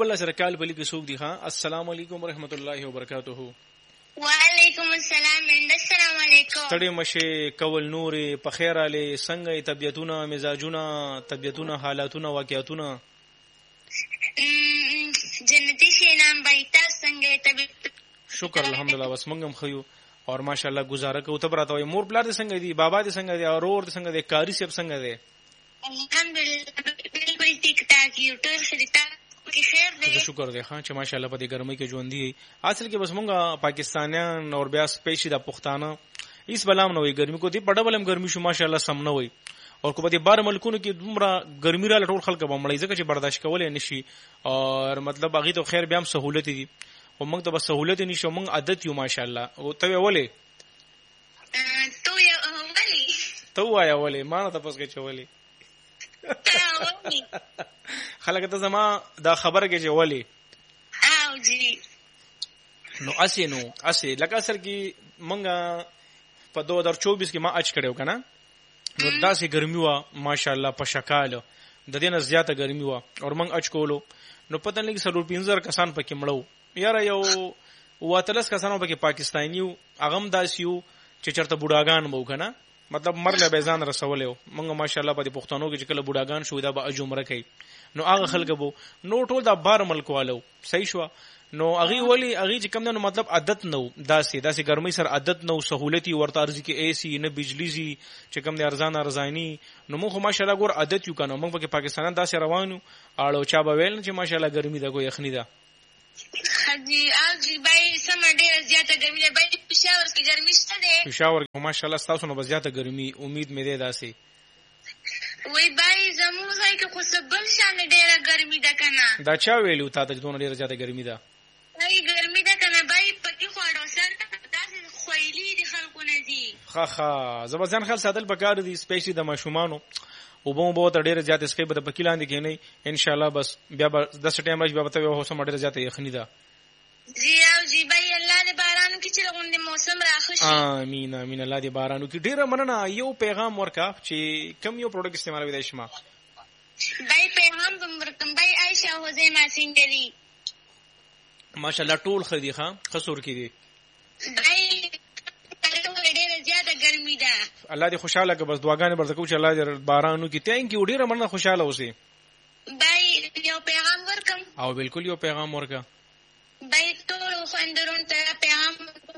بل سره کال بلی کې سوق دی ها. السلام علیکم ورحمت الله وبرکاته. وعلیکم السلام السلام علیکم. ستړي مشه کول نور په خیر علي څنګه طبيعتونه مزاجونه طبيعتونه حالاتونه واقعیتونه جنتی شینام بایتا څنګه طبيعت شکر الحمدلله بس موږ هم خيو اور ماشاءالله گزاره کو ته براته وي مور بلاد څنګه دي بابا دي څنګه دي اور اور څنګه دي کاری سب څنګه دي الحمدلله بالکل ټیک ټاک یو ټول خریدا کی خیر دی شکر دی خان چې ماشاءالله په دې ګرمۍ کې ژوند دي اصل کې بس موږ پاکستانیان اور بیا سپیشلی د پښتانه اس بلام نه وي ګرمي کو دي پډه بلم ګرمي شو ماشاءالله سم نه وي اور کو په دې بار ملکونو کې دومره ګرمي را لټول خلک به مړی ځکه چې برداشت کولای نشي اور مطلب هغه ته خیر بیا هم سہولت دي او موږ ته بس سہولت نشو موږ عادت یو ماشاءالله او ته ولې تو وایا ولې ما نه تاسو کې چولې خلک ته زما دا خبره کې چولې او جی نو اسی لکه سر کې مونږه په 2024 کې ما اچ کړو کنه نو داسې ګرمي وا ماشاءالله په شکاله د دې نه زیاته ګرمي وا اور مونږ اچ کولو نو پته نه کې سرور 15 کسان پکې مړو یاره یو واتلس کسانو پکې پاکستانیو اغم داسیو چې چرته بوډاګان مو کنه مطلب مرله به ځان رسولیو مونږ ماشاءالله په دې پښتنو کې چې کله بوډاګان شو دا به اجمره کوي نو هغه خلک بو نو ټول دا بار ملکوالو صحیح شو نو هغه ولی هغه چې کوم نه مطلب عادت نو داسې ګرمۍ سره عادت نو سہولتي ورته ارزي کې اي سي نه بجلی زی چې کوم نه ارزاني نو موږ ماشاءالله ګور عادت یو کنه موږ په پاکستان داسې روانو اړو چا به ویل چې ماشاءالله ګرمي دا کوئی یخني ده حجی اجي بای سم ډیره زیاته ګرمي ده بای پېښور کې ګرمي شته ده پېښور ماشاءالله تاسو نو زیاته ګرمي امید مې ده داسې وای بای زموږ ځای کې خو سبل شان ډیره ګرمي ده کنه دا چا ویلو تا ته دونه ډیره زیاته ګرمي ده ای ګرمي ده کنه بای پټي خوړو سره داسې خویلی دي خلکو نه دي خا زبردست خل ساتل پکار دي سپیشلی د مشومانو او بو ته ډیره زیاته سکي به د پکیلاندې کې نه ان شاء الله بس بیا د سټیم راځي بیا ته هو سم ډیره زیاته یخني ده جی او جی بای الله دې بارانو کې چې غوندې موسم راخشي امين امين الله دې بارانو کې ډیره مننه یو پیغام ورکا چې کم یو پروډکټ استعمالوي د شما بای پیغام ورکم بای عائشہ حزیمه سنگری ماشاءالله ټول خدي خان خسور کې دي بای ډیره زیاته ګرمي ده الله دې خوشاله که بس دعاګانې برته کو چې الله دې بارانو کې ثانک یو ډیره مننه خوشاله اوسې بای یو پیغام ورکم او بالکل یو پیغام ورکا بای ټول خوندرون ته پیغام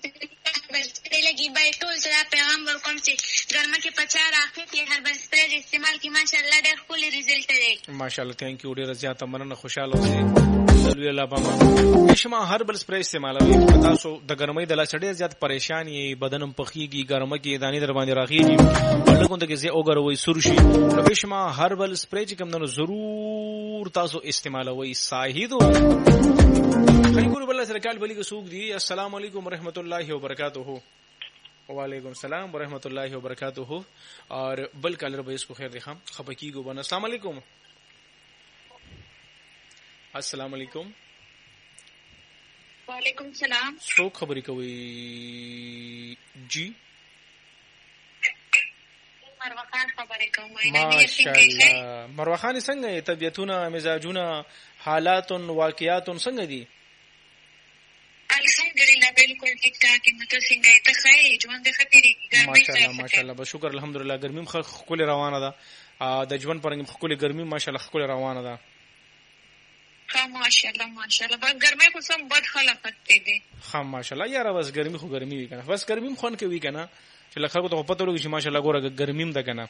بسپری لګي بای ټول سره پیغام ورکوم چې ګرمه کې 50 راخې کې هر بسپری استعمال کې ماشاءالله ډېر ښه ریزلټ دی ماشاءالله ثانک یو ډیره زیاته مننه خوشاله اوسې دلوي الله پاما شما هر بل سپری استعمالوي تاسو د ګرمۍ د لاس ډېر زیات پریشانی بدنم پخېږي ګرمه کې دانی در باندې راخېږي ولګون ته کې زه اوګروي سرشي نو شما هر بل سپری چې کوم نو ضرور تاسو استعمالوي ساهیدو خلګونو بل سره کال بلی کو سوق دی السلام علیکم ورحمت الله وبرکاتہ وعلیکم السلام ورحمت الله وبرکاتہ اور بل کالر به اسکو خیر دیخم خپکی گو بنا السلام علیکم السلام علیکم وعلیکم السلام سو خبرې کوي جی مروخان خبرې کوم ماشاءالله مروخان څنګه طبيعتونه مزاجونه حالات واقعیات څنګه دي الحمدلله بالکل ټیک ټاک مته څنګه ته ښه ژوند خطرې ماشاءالله ماشاءالله بشکر الحمدلله ګرمیم خپل روانه ده د ژوند پرنګ خپل ګرمي ماشاءالله خپل روانه ده ماشاءالله ماشاءالله بس ګرمه خو سم بد خلقت دي ماشاءالله یاره بس ګرمي خو ګرمي وی کنه بس ګرمیم خون کوي کنه چې لکه ته پته لګی چې ماشاءالله ګوره ګرمیم ده کنه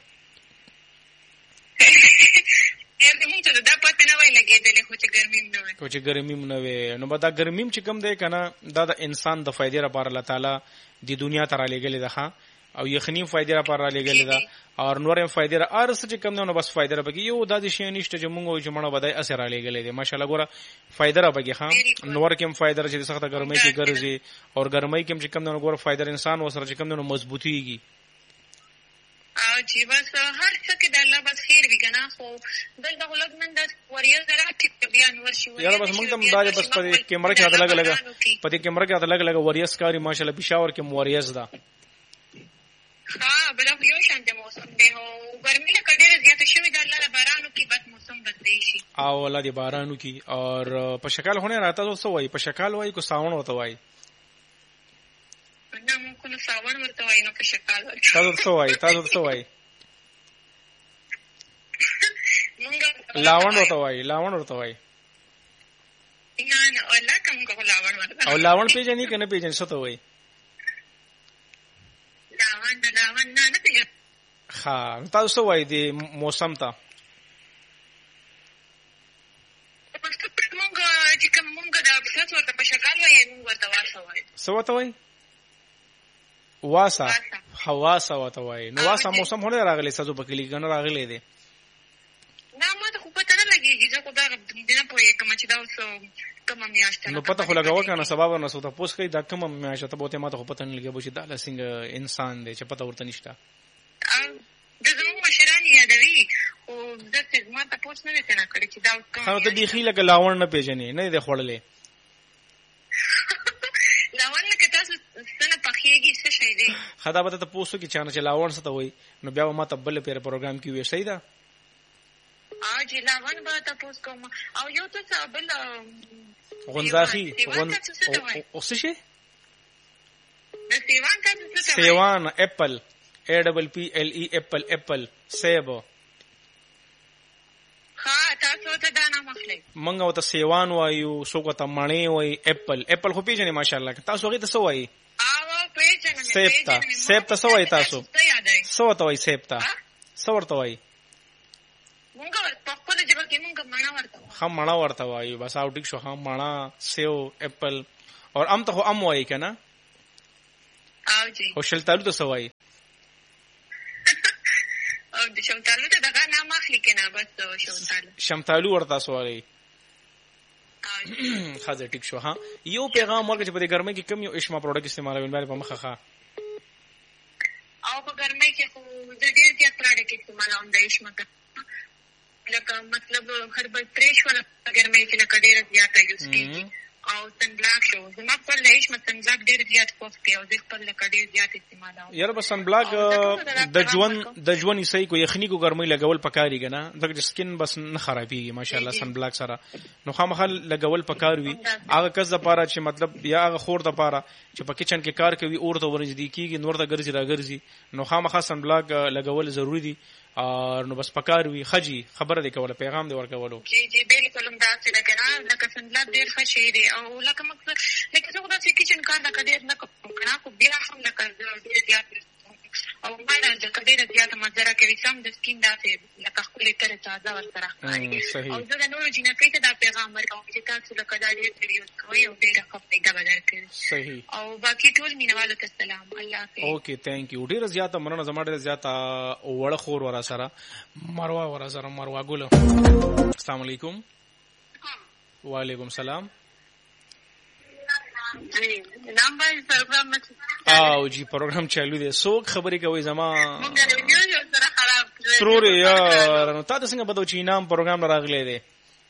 ګرمیم ته دا پته نه وای لګیدل خو چې ګرمیم نه وي نو دا ګرمیم چې کم دی کنه دا د انسان د فائدې لپاره الله تعالی د دنیا ته را لګلې ده او یخنی فائدې لپاره را لګلې ده او نورم فائدې را ارس چې کم نه بس فائدې را بګي یو د دې شی نشته چې مونږ چې مړه بدای اثر را لګلې ده ماشاءالله ګوره فائدې را بګي نور کوم فائدې را چې سخته ګرمۍ کې ګرځي او ګرمۍ کې چې کم نه ګوره فائدې انسان وسره چې کم نه مضبوطيږي او جی بس هر څه کې د الله بس خیر وي کنه خو دلته غلط من د وریاض درات بیان ورشي یاره بس موږ ته دا بس په کیمرا کې اته لګا په دې کیمرا کې اته لګا وریاض کاری ماشاءالله پېښور کې وریاض ده ها بل یو شان د موسم دی او ګرمي له ډېره زیاته شوې ده الله بارانو کې بد موسم بدلی شي او الله دې بارانو کې اور په شکل هونه راته څه وای په شکل وای کو ساون وته وای نه مونږ کو ساون ورته وای نو په شکل وای تاسو څه وای لاون ورته وای نه الله کوم کو لاون ورته او لاون پیژنې کنه پیژنې څه ته وای لاون نه پیژنې ها تاسو څه وای د موسم ته مونږ دا څه ورته په شکل وای مونږ ورته واسه وای څه ورته وای واسه حواسه ورته وای نو واسه موسم هونه راغلی سازو پکې لګنه راغلی دی نه ما ته خو پته نه لګیږي چې دا دنه پوهه کوم چې دا اوس کوم میاشت نو پته خو لګاوه کنه سبب نه سوته پوس کوي دا کوم میاشت ته بوته ما ته خو پته نه لګي چې دا لسنګ انسان دی چې پته ورته نشته د زموږ مشران یادوي او د څه ما ته پوس نه کنه کړی چې دا خو ته بيخي لګ لاون نه پیژنې نه دی خړلې لاون کې تاسو څنګه پخېږي څه شي دی خدا به ته پوسو کې چانه چې لاون څه ته وای نو بیا ما ته بل پیر پروګرام کې وې صحیح ده اج لاون به تاسو کوم او یو څه بل غنزاخي او څه شي سیوان تاسو سیوان اپل APPLE اپل سیب ها تاسو ته دا نام اخلي منګه وته سیوان وایو سوګه ته مڼې وای اپل خو پیژنې ماشاءالله تاسو هغه ته څه وای او پیژنې سیب ته څه وای تاسو څه وته وای سیب ته څه ورته وای مونږ په خپل ژبه کې مونږ مڼه ورته وایو بس او ټیک شو مڼه سیو اپل اور ام ته خو ام وای کنه او جی او شلتالو ته څه وای او د شمتالو ته دغه نام اخلي کنه بس شمتالو ورته سوالي خاطر ټیک شو یو پیغام ورکړي چې په ګرمۍ کې کم یو اشما پروډکټ استعمالوي باندې په مخه او په ګرمۍ کې خو د ډېر زیات پروډکټ استعمالوم د اشما لکه مطلب هربل تریش ولا ګرمۍ کې لکه ډېر زیات یوز کیږي او سن بلاک شو زما په لایش مثلا بلاک ډېر زیات کوف کوي او د خپل لکه ډېر زیات استعمالوم یاره بس سن بلاک د ژوند صحیح کو یخنی کو ګرمۍ لګول پکاري کنه دغه سکین بس نه خرابيږي ماشاءالله سن بلاک سره نو خامخ لګول پکاروي هغه کس د پاره چې مطلب یا هغه خور د پاره چې په کچن کې کار کوي اور ته ورنځ دي کیږي نور د ګرځي راګرځي نو خامخ سن بلاک لګول ضروری دي اور نو بس پکاروي خجی خبره دی کوله پیغام دی ورکولو جی بالکل هم دا څه لګنا لکه څنګه ډېر ښه دی او لکه مقصد لکه څنګه دا چې کچن کار دا ډېر نه کوم کو بیا هم لکه ډېر زیات او ما دا ډېر زیات مزره کوي سم د سکین داسې لکه خپل تر تازه ورسره او زه د نورو جنکې ته دا پیغام ورکوم چې تاسو لکه دا ډېر ویډیوز کوئ او ډېر ښه پیدا بدل صحیح او باقي ټول مینوالو ته سلام الله حافظ اوکې ثانک یو ډېر زیات مننه زما ډېر زیات وړ خور ورا سره مروه ګل السلام علیکم وعلیکم السلام او جی پروګرام چالو دی سو خبرې کوي زما ترور یار نو تاسو څنګه بدو چې نام پروګرام راغلی دی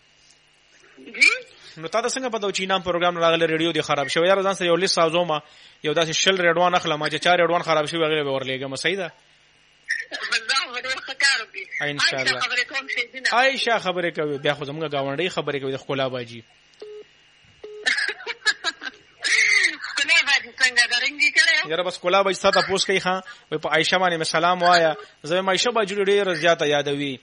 نو تاسو څنګه بدو چې نام پروګرام راغلی ریډیو دی خراب شوی یار ځان سره یو لیست سازوما یو داسې شل ریډوان اخلم چې 4 ریډوان خراب شوی غلی به ورلېګم صحیح ده ان شاء الله عائشہ خبرې کوي بیا خو زموږ گاونډي خبرې کوي د خپل باجی یاره بس کولا باجی ساته پوس کوي ها وای په عائشہ باندې سلام وایا زه ما عائشہ باجی ډېر زیاته یادوي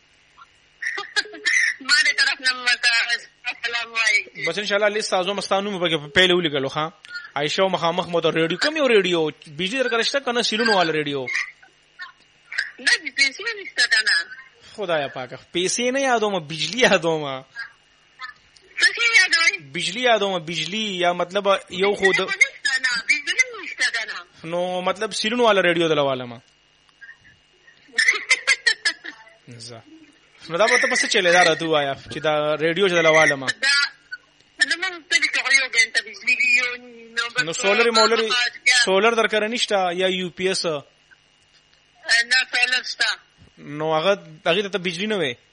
ما دې طرف نه سلام وای بس ان شاء الله لیست تاسو مستانو په پهله ولګلو ها عائشہ مخامخ مو د ریډیو کوم یو ریډیو بجلی درکړشته کنه سیلونو وال ریډیو نه پیسې نشته کنه خدایا پاک پیسې نه یادوم بجلی یادوم څه یادوي بجلی یادوم بجلی یا مطلب یو خود نو مطلب سیلونو والا ریډیو دلواله ما زه نو دا به څه چلے دا راته وایا چې دا ریډیو دلواله ما نو سولر درکړه نشته یا یو پی ایس نه سولر شته نو هغه ته بجلی نه وي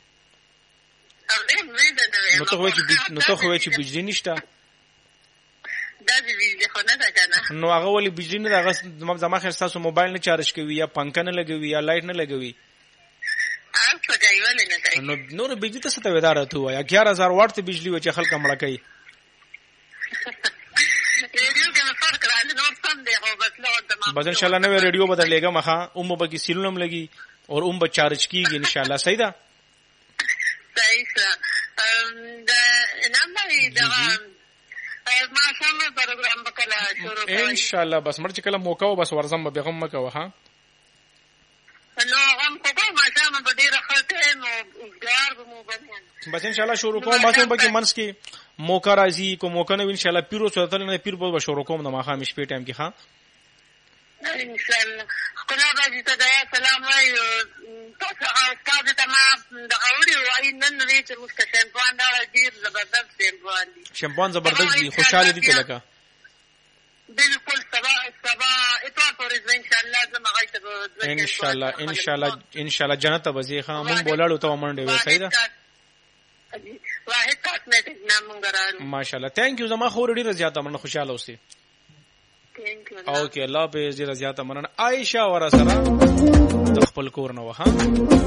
نو ته خو چې بجلی نشته دا دې خو نه ده کنه. نو هغه ولې بجلی نه هغه زما خیر تاسو موبایل نه چارج کوي یا پنکه نه لګوي یا لایټ نه لګوي؟ په ځای ولې نه دی. نو نور بجلی ته څه ته وداره ته وایا 11000 واټ ته بجلی و چې خلک مړه کوي. بس ان شاء الله نوې ریډیو بدلېګا مخه به کی سیلونم لګي اور به چارج کیږي ان شاء الله. صحیح ده. صحیح ده. ما سم پروګرام وکړه شروع کړم ان شاء الله. بس مرچ کله موقع و بس ورزم به غم مکو ها. نو هم کومه ما سم په ډیره خلته نو ګار به مو باندې بس ان شاء الله شروع کوم. ما سم به کې منس کې موقع راځي کو موقع نه ان شاء الله پیرو سره نه پیر به شروع کوم د ماخه مش په ټایم کې ها ان شاء الله. خلا باندې ته دا سلام وايي تاسو استاد ته ما د اوري وايي نن لري چې مستشفیان دا ډیر زبردست شیمپان دي. شیمپان زبردست دي. خوشاله دي تلکه بالکل. سبا اطاعت ورز ان شاء الله زما غایته ان شاء الله ان شاء الله ان شاء الله جنت به ښه مونږ بولاړو ته منډه وي. صحیح ده. واحد کاسمیټک نام مونږ راړو. ماشاءالله. ثانک یو. زما خور ډیره زیاته مننه. خوشاله اوسئ. اوکې الله به ډیره زیاته مننه. عائشہ ورا سره د خپل کور نه وها.